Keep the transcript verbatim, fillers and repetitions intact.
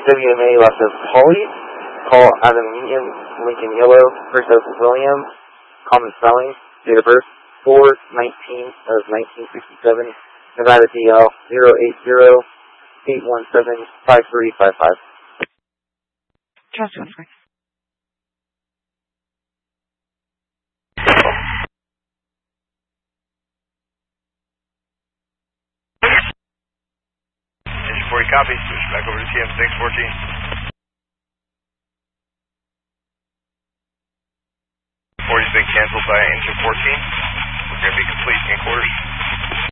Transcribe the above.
W M A Los Polly, call Aluminium Lincoln Yellow, first house is William, common spelling, date of birth four nineteen of nineteen sixty-seven, Nevada D L zero eight zero eight one seven five three five five. Trust one for Engine forty copy, switch back over to T M six fourteen. forty's been canceled by engine fourteen. We're going to be complete in quarters.